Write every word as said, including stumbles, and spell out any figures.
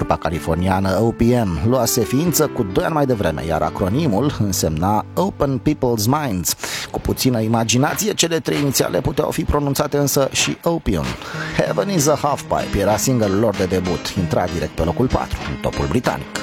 trupa californiană O P M luase ființă cu doi ani mai devreme, iar acronimul însemna Open People's Minds. Cu puțină imaginație, cele trei inițiale puteau fi pronunțate însă și Opium. Heaven is a Half Pipe era single-ul lor de debut, intra direct pe locul patru în topul britanic.